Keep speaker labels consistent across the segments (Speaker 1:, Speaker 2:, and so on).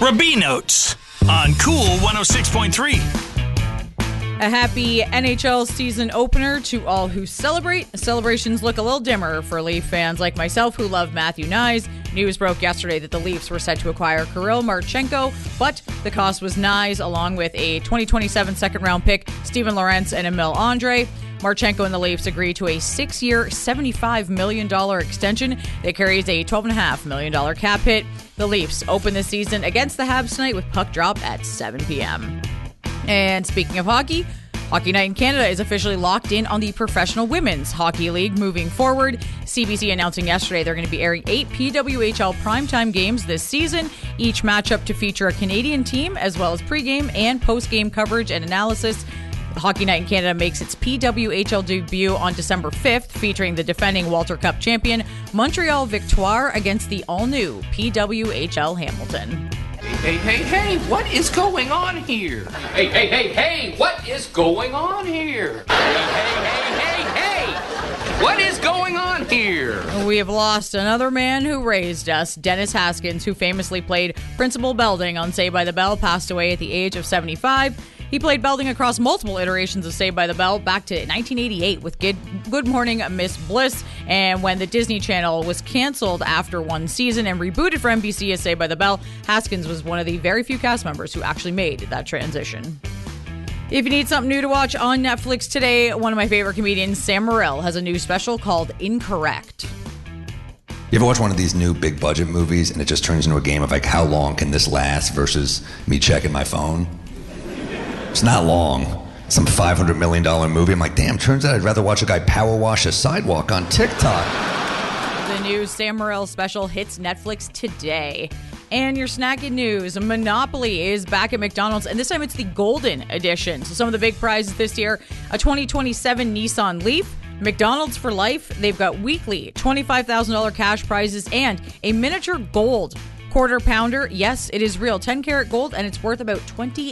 Speaker 1: Rabinotes on Cool 106.3.
Speaker 2: A happy NHL season opener to all who celebrate. Celebrations look a little dimmer for Leaf fans like myself who love Matthew Knies. News broke yesterday that the Leafs were set to acquire Kirill Marchenko, but the cost was Knies along with a 2027 second-round pick, Steven Lorentz and Emil Andre. Marchenko and the Leafs agreed to a 6-year, $75 million extension that carries a $12.5 million cap hit. The Leafs open the season against the Habs tonight with puck drop at 7 p.m. And speaking of hockey, Hockey Night in Canada is officially locked in on the Professional Women's Hockey League moving forward. CBC announcing yesterday they're going to be airing 8 PWHL primetime games this season, each matchup to feature a Canadian team, as well as pregame and postgame coverage and analysis. Hockey Night in Canada makes its PWHL debut on December 5th, featuring the defending Walter Cup champion Montreal Victoire against the all-new PWHL Hamilton.
Speaker 3: Hey, what is going on here? Hey, what is going on here? Hey, what is going on here?
Speaker 2: We have lost another man who raised us. Dennis Haskins, who famously played Principal Belding on Saved by the Bell, passed away at the age of 75. He played Belding across multiple iterations of Saved by the Bell back to 1988 with Good Morning Miss Bliss, and when the Disney Channel was canceled after one season and rebooted for NBC as Saved by the Bell, Haskins was one of the very few cast members who actually made that transition. If you need something new to watch on Netflix today, one of my favorite comedians, Sam Morril, has a new special called Incorrect.
Speaker 4: You ever watch one of these new big budget movies and it just turns into a game of like, how long can this last versus me checking my phone? It's not long. Some $500 million movie. I'm like, damn, turns out I'd rather watch a guy power wash a sidewalk on TikTok.
Speaker 2: The new Sam Morril special hits Netflix today. And your snacking news, Monopoly is back at McDonald's, and this time it's the Golden Edition. So some of the big prizes this year, a 2027 Nissan Leaf, McDonald's for life. They've got weekly $25,000 cash prizes and a miniature gold quarter pounder. Yes, it is real 10 karat gold, and it's worth about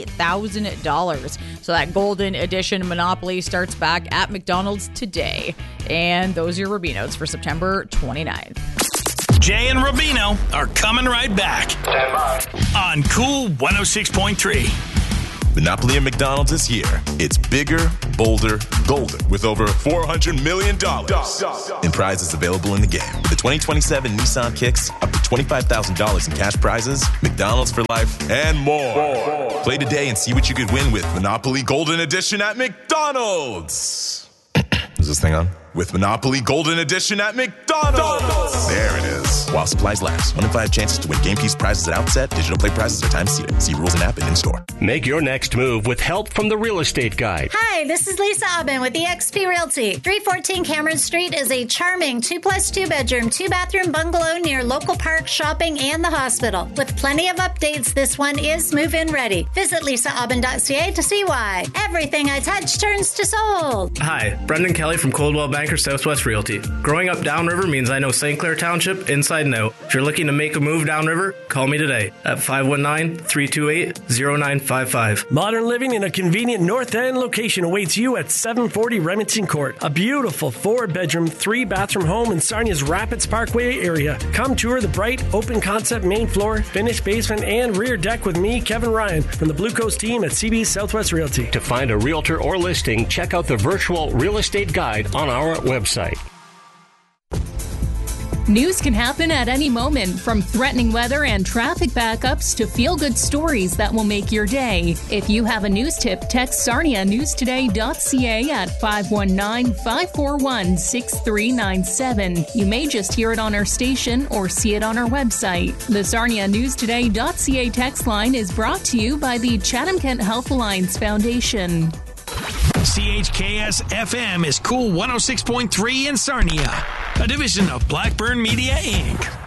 Speaker 2: $20,000. So that Golden Edition Monopoly starts back at McDonald's today. And those are your Rubinotes for September 29th.
Speaker 1: Jay and Rubino are coming right back.
Speaker 5: Stand by.
Speaker 1: On Cool 106.3.
Speaker 6: Monopoly at McDonald's is here. It's bigger, bolder, golden, with over $400 million in prizes available in the game. With the 2027 Nissan Kicks, up to $25,000 in cash prizes, McDonald's for life, and more. Play today and see what you could win with Monopoly Golden Edition at McDonald's. Is this thing on? With Monopoly Golden Edition at McDonald's. There it is. While supplies last. 1 in 5 chances to win game piece prizes at outset. Digital play prizes are time seated. See rules and app and in-store.
Speaker 7: Make your next move with help from the Real Estate Guide.
Speaker 8: Hi, this is Lisa Aubin with eXp Realty. 314 Cameron Street is a charming 2+2 bedroom, 2-bathroom bungalow near local park, shopping, and the hospital. With plenty of updates, this one is move-in ready. Visit lisaaubin.ca to see why. Everything I touch turns to sold.
Speaker 9: Hi, Brendan Kelly from Coldwell Banker Southwest Realty. Growing up downriver means I know St. Clair Township inside and out. If you're looking to make a move downriver, call me today at 519-328-0955.
Speaker 10: Modern living in a convenient North End location awaits you at 740 Remington Court. A beautiful 4-bedroom, 3-bathroom home in Sarnia's Rapids Parkway area. Come tour the bright, open concept main floor, finished basement, and rear deck with me, Kevin Ryan, from the Blue Coast team at CB Southwest Realty.
Speaker 7: To find a realtor or listing, check out the virtual Real Estate Guide on our website.
Speaker 11: News can happen at any moment, from threatening weather and traffic backups to feel-good stories that will make your day. If you have a news tip, text sarnianewstoday.ca at 519-541-6397. You may just hear it on our station or see it on our website. The sarnianewstoday.ca text line is brought to you by the Chatham-Kent Health Alliance Foundation.
Speaker 1: CHKS-FM is Cool 106.3 in Sarnia, a division of Blackburn Media, Inc.